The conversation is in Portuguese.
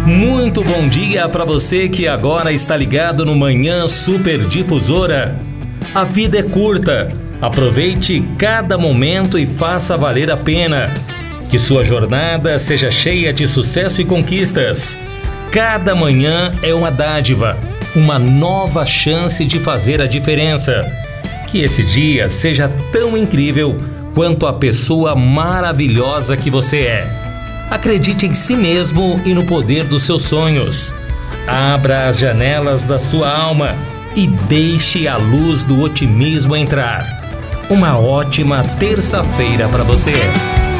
Muito bom dia para você que agora está ligado no Manhã Superdifusora. A vida é curta, aproveite cada momento e faça valer a pena. Que sua jornada seja cheia de sucesso e conquistas. Cada manhã é uma dádiva, uma nova chance de fazer a diferença. Que esse dia seja tão incrível quanto a pessoa maravilhosa que você é. Acredite em si mesmo e no poder dos seus sonhos. Abra as janelas da sua alma e deixe a luz do otimismo entrar. Uma ótima terça-feira para você.